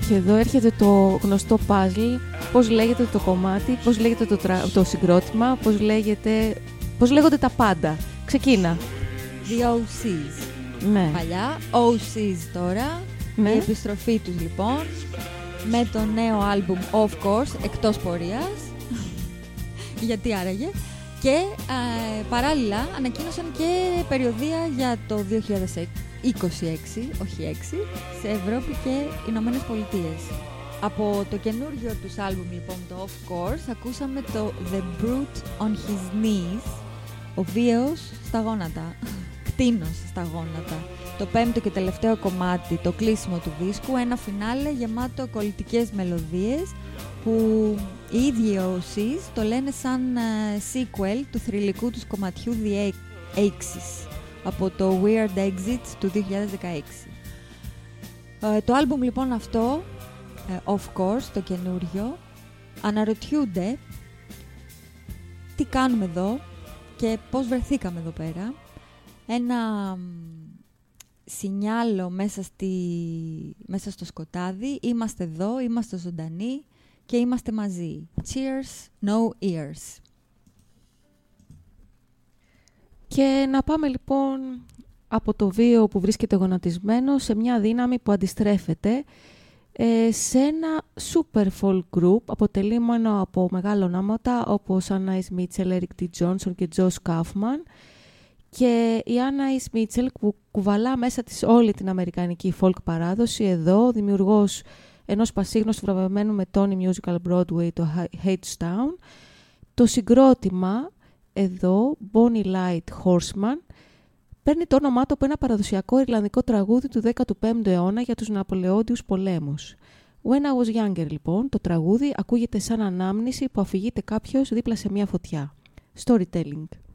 Και εδώ έρχεται το γνωστό puzzle, πώς λέγεται το κομμάτι, πώς λέγεται το συγκρότημα, πώς λέγονται τα πάντα. Ξεκίνα. The OCs. Ναι. Παλιά, OCs τώρα. Ναι. Η επιστροφή τους λοιπόν με το νέο άλμπουμ Of Course, εκτός πορείας. Γιατί άραγε. Και παράλληλα ανακοίνωσαν και περιοδεία για το 2026, όχι 6, σε Ευρώπη και Ηνωμένες Πολιτείες. Από το καινούργιο τους άλμπουμ λοιπόν, το Of Course, ακούσαμε το The Brute on His Knees, ο βίος στα γόνατα, κτήνος στα γόνατα. Το πέμπτο και τελευταίο κομμάτι, το κλείσιμο του δίσκου, ένα φινάλε γεμάτο κολλητικές μελωδίες που οι ίδιοι OCs το λένε σαν sequel του θρυλικού τους κομματιού The Axis από το Weird Exits του 2016. Το άλμπουμ λοιπόν αυτό, Of Course, το καινούριο, αναρωτιούνται τι κάνουμε εδώ και πώς βρεθήκαμε εδώ πέρα. Ένα σινιάλο μέσα στο σκοτάδι, είμαστε εδώ, είμαστε ζωντανοί και είμαστε μαζί. Cheers, no ears. Και να πάμε λοιπόν από το βίο που βρίσκεται γονατισμένο σε μια δύναμη που αντιστρέφεται σε ένα super folk group αποτελούμενο από μεγάλα ονόματα όπως Anais Mitchell, Eric D. Johnson και Josh Kaufman. Και η Anais Mitchell που κουβαλά μέσα της όλη την αμερικανική folk παράδοση, εδώ δημιουργός ενός πασίγνωστου βραβευμένου με Tony Musical Broadway, το Hadestown. Το συγκρότημα εδώ, Bonnie Light Horseman, παίρνει το όνομά του από ένα παραδοσιακό ιρλανδικό τραγούδι του 15ου αιώνα για τους Ναπολεόντιους πολέμους. When I was younger, λοιπόν, το τραγούδι ακούγεται σαν ανάμνηση που αφηγείται κάποιος δίπλα σε μια φωτιά. Storytelling.